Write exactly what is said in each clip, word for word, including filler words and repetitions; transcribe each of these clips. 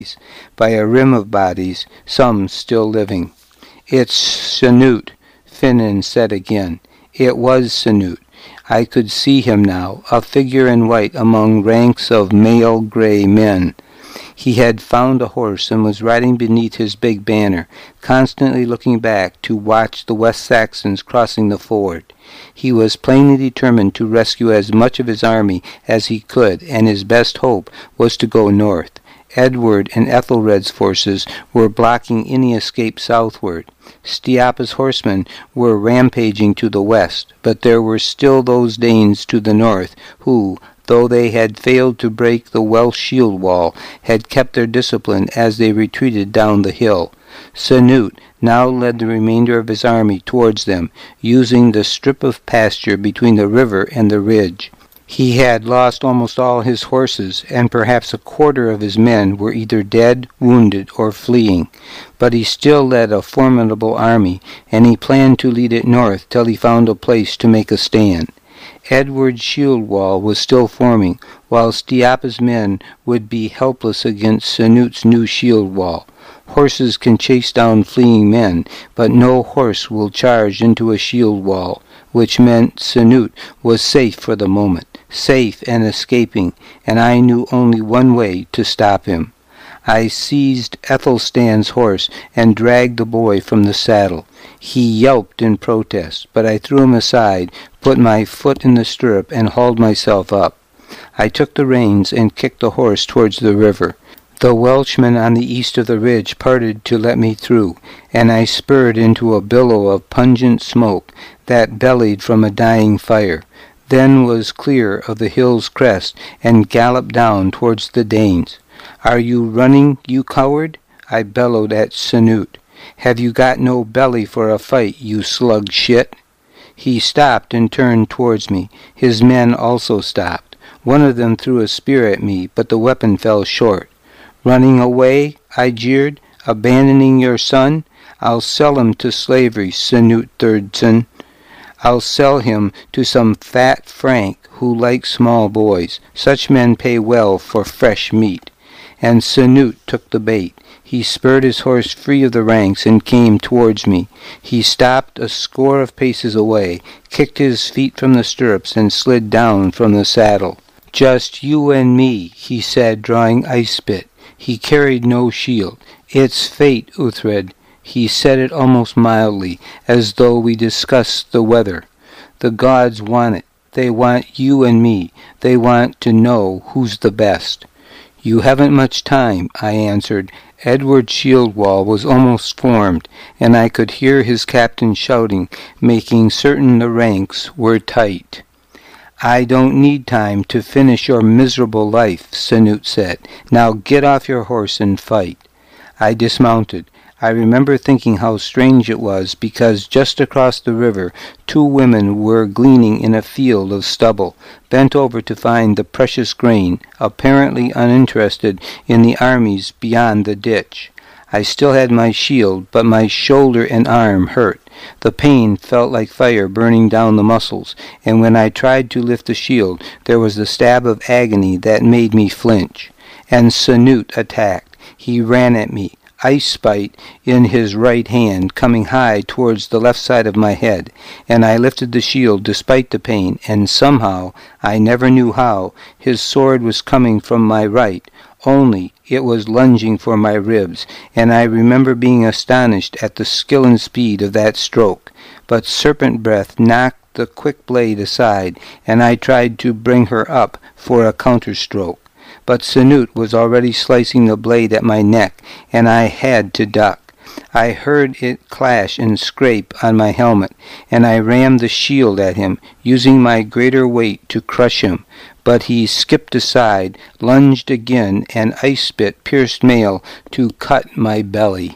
by a rim of bodies, some still living. "It's Sanute," Finan said again. It was Sanute. I could see him now, a figure in white among ranks of male grey men. He had found a horse and was riding beneath his big banner, constantly looking back to watch the West Saxons crossing the ford. He was plainly determined to rescue as much of his army as he could, and his best hope was to go north. Edward and Ethelred's forces were blocking any escape southward. Stiapa's horsemen were rampaging to the west, but there were still those Danes to the north who, though they had failed to break the Welsh shield wall, had kept their discipline as they retreated down the hill. Sanute now led the remainder of his army towards them, using the strip of pasture between the river and the ridge. He had lost almost all his horses, and perhaps a quarter of his men were either dead, wounded, or fleeing. But he still led a formidable army, and he planned to lead it north till he found a place to make a stand. Edward's shield wall was still forming, while Stiapa's men would be helpless against Sanute's new shield wall. Horses can chase down fleeing men, but no horse will charge into a shield wall, which meant Sanute was safe for the moment, safe and escaping, and I knew only one way to stop him. I seized Ethelstan's horse and dragged the boy from the saddle. He yelped in protest, but I threw him aside, put my foot in the stirrup, and hauled myself up. I took the reins and kicked the horse towards the river. The Welshmen on the east of the ridge parted to let me through, and I spurred into a billow of pungent smoke that bellied from a dying fire, then was clear of the hill's crest, and galloped down towards the Danes. "Are you running, you coward?" I bellowed at Sanute. "Have you got no belly for a fight, you slug shit?" He stopped and turned towards me. His men also stopped. One of them threw a spear at me, but the weapon fell short. "Running away?" I jeered. "Abandoning your son? I'll sell him to slavery, Sanute Thirdson. I'll sell him to some fat Frank who likes small boys. Such men pay well for fresh meat." And Sanute took the bait. He spurred his horse free of the ranks and came towards me. He stopped a score of paces away, kicked his feet from the stirrups, and slid down from the saddle. "Just you and me," he said, drawing ice spit. He carried no shield. "It's fate, Uhtred." He said it almost mildly, as though we discussed the weather. "The gods want it. They want you and me. They want to know who's the best." "You haven't much time," I answered. Edward's shield wall was almost formed, and I could hear his captain shouting, making certain the ranks were tight. "I don't need time to finish your miserable life," Sanute said. "Now get off your horse and fight." I dismounted. I remember thinking how strange it was, because just across the river two women were gleaning in a field of stubble, bent over to find the precious grain, apparently uninterested in the armies beyond the ditch. I still had my shield, but my shoulder and arm hurt. The pain felt like fire burning down the muscles, and when I tried to lift the shield, there was a stab of agony that made me flinch. And Sanute attacked. He ran at me, ice spite in his right hand, coming high towards the left side of my head, and I lifted the shield despite the pain, and somehow, I never knew how, his sword was coming from my right, only it was lunging for my ribs, and I remember being astonished at the skill and speed of that stroke. But Serpent Breath knocked the quick blade aside, and I tried to bring her up for a counterstroke. But Sanute was already slicing the blade at my neck, and I had to duck. I heard it clash and scrape on my helmet, and I rammed the shield at him, using my greater weight to crush him. But he skipped aside, lunged again, and ice spit pierced mail to cut my belly.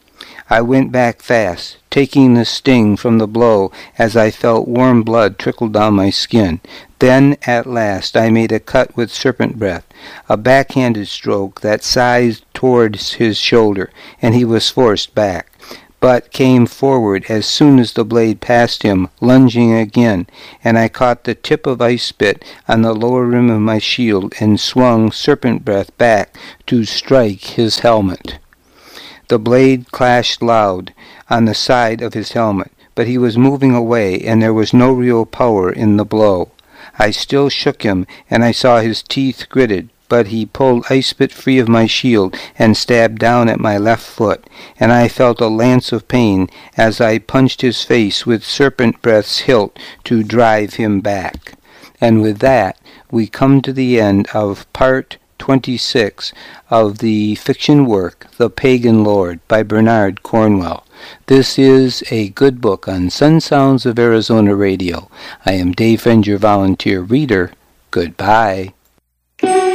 I went back fast, taking the sting from the blow as I felt warm blood trickle down my skin. Then, at last, I made a cut with Serpent Breath, a backhanded stroke that sized towards his shoulder, and he was forced back. but came forward as soon as the blade passed him, lunging again, and I caught the tip of Ice Spit on the lower rim of my shield and swung Serpent Breath back to strike his helmet. The blade clashed loud on the side of his helmet, but he was moving away, and there was no real power in the blow. I still shook him, and I saw his teeth gritted, but he pulled Ice Spit free of my shield and stabbed down at my left foot, and I felt a lance of pain as I punched his face with Serpent Breath's hilt to drive him back. And with that, we come to the end of part twenty-six of the fiction work The Pagan Lord by Bernard Cornwell. This is a good book on Sun Sounds of Arizona Radio. I am Dave Friend, your volunteer reader. Goodbye.